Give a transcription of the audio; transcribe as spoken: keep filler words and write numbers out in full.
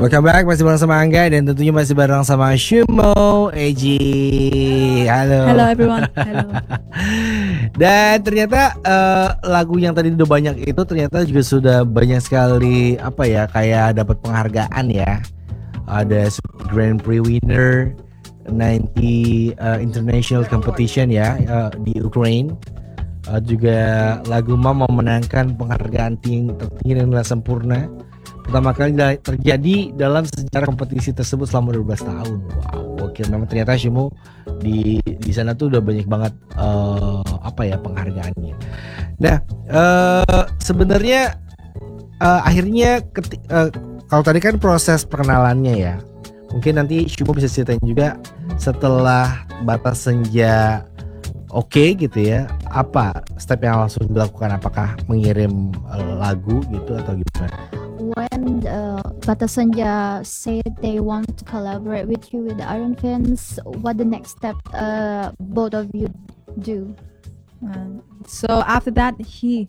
Welcome back, masih bareng sama Angga dan tentunya masih bareng sama Shumo, Eji. Halo. Hello everyone. Hello. Dan ternyata uh, lagu yang tadi udah banyak itu ternyata juga sudah banyak sekali apa ya kayak dapat penghargaan ya. Ada Grand Prix winner sembilan puluh uh, international competition ya uh, di Ukraine. Uh, juga lagu Mama memenangkan penghargaan tinggi tertinggi dan nilai sempurna. Pertama kali terjadi dalam sejarah kompetisi tersebut selama dua belas tahun. Wow, oke, memang ternyata Shumo di di sana tuh udah banyak banget uh, apa ya penghargaannya. Nah, uh, sebenarnya uh, akhirnya keti- uh, kalau tadi kan proses perkenalannya ya. Mungkin nanti Shumo bisa ceritain juga setelah Batas Senja oke okay, gitu ya. Apa step yang langsung dilakukan? Apakah mengirim uh, lagu gitu atau gimana? When uh, Batas Senja said they want to collaborate with you with the Iron Fans, what the next step uh, both of you do? Um, so after that, he